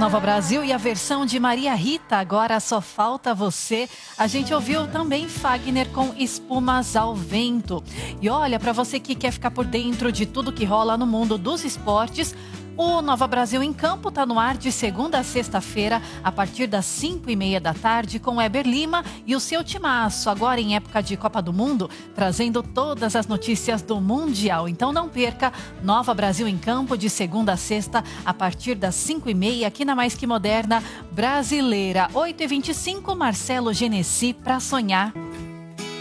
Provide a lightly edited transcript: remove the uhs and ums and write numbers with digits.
Nova Brasil e a versão de Maria Rita, Agora Só Falta Você. A gente ouviu também Fagner com Espumas ao Vento. E olha, para você que quer ficar por dentro de tudo que rola no mundo dos esportes, o Nova Brasil em Campo está no ar de segunda a sexta-feira, a partir das 5:30 da tarde, com Eber Lima e o seu timaço, agora em época de Copa do Mundo, trazendo todas as notícias do Mundial. Então não perca, Nova Brasil em Campo, de segunda a sexta, a partir das 5:30, aqui na Mais Que Moderna Brasileira. 8h25, Marcelo Genesi, Pra Sonhar.